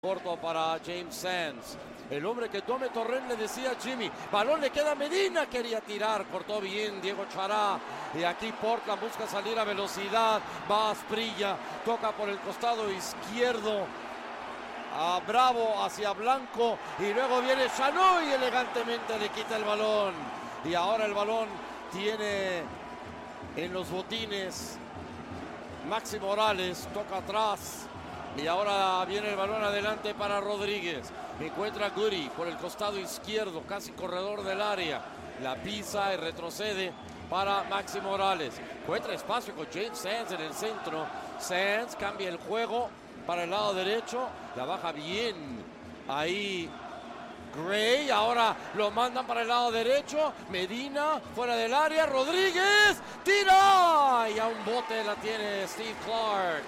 Corto para James Sands, el hombre que Dome Torrent le decía a Jimmy. Balón le queda a Medina, quería tirar, cortó bien Diego Chará. Y aquí Portland busca salir a velocidad. Va Asprilla, toca por el costado izquierdo a Bravo hacia Blanco. Y luego viene Chanó y elegantemente le quita el balón. Y ahora el balón tiene en los botines Maxi Morales, toca atrás. Y ahora viene el balón adelante para Rodríguez. Encuentra a Goody por el costado izquierdo, casi corredor del área. La pisa y retrocede para Maxi Morales. Encuentra espacio con James Sands en el centro. Sands cambia el juego para el lado derecho. La baja bien ahí Gray. Ahora lo mandan para el lado derecho. Medina fuera del área. Rodríguez tira. Y a un bote la tiene Steve Clark.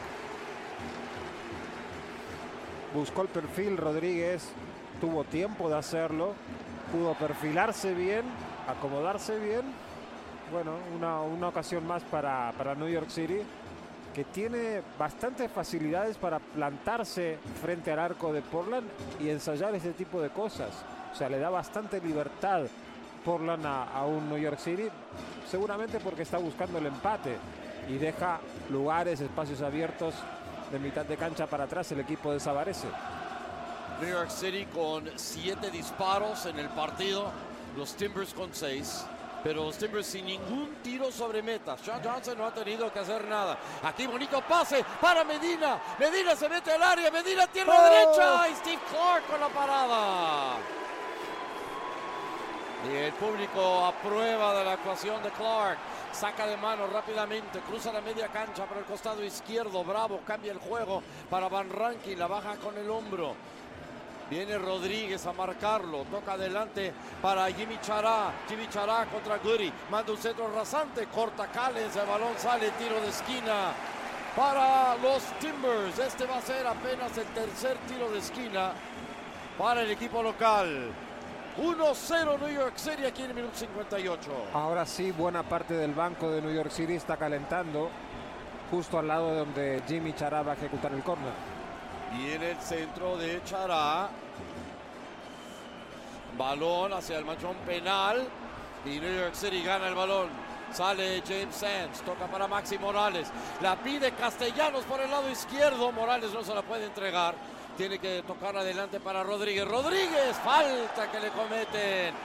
Buscó el perfil Rodríguez, tuvo tiempo de hacerlo, pudo perfilarse bien, acomodarse bien. Bueno, una ocasión más para New York City, que tiene bastantes facilidades para plantarse frente al arco de Portland y ensayar ese tipo de cosas. O sea, le da bastante libertad Portland a un New York City, seguramente porque está buscando el empate y deja lugares, espacios abiertos de mitad de cancha para atrás el equipo de Savarese. New York City con 7 disparos en el partido, los Timbers con 6, pero los Timbers sin ningún tiro sobre meta. Sean Johnson no ha tenido que hacer nada. Aquí bonito pase para Medina. Medina se mete al área, Medina tierra derecha y Steve Clark con la parada. Y el público aprueba de la actuación de Clark. Saca de mano rápidamente, cruza la media cancha por el costado izquierdo. Bravo cambia el juego para Van Rankin, la baja con el hombro. Viene Rodríguez a marcarlo, toca adelante para Jimmy Chará. Jimmy Chará contra Goody, manda un centro rasante, corta Callens, el balón sale, tiro de esquina para los Timbers. Este va a ser apenas el tercer tiro de esquina para el equipo local. 1-0 New York City aquí en el minuto 58. Ahora sí, buena parte del banco de New York City está calentando justo al lado de donde Jimmy Chará va a ejecutar el córner. Viene el centro de Chará. Balón hacia el manchón penal. Y New York City gana el balón. Sale James Sands, toca para Maxi Morales. La pide Castellanos por el lado izquierdo. Morales no se la puede entregar. Tiene que tocar adelante para Rodríguez. Rodríguez, falta que le cometen.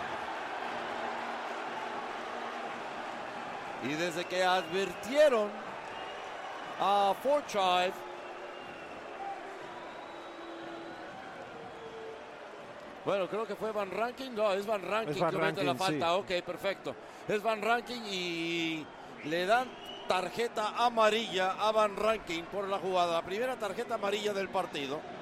Y desde que advirtieron a Forsythe, bueno, creo que fue Van Rankin. No, es Van Rankin que comete la falta. Sí. Ok, perfecto. Es Van Rankin y le dan tarjeta amarilla a Van Rankin por la jugada. La primera tarjeta amarilla del partido.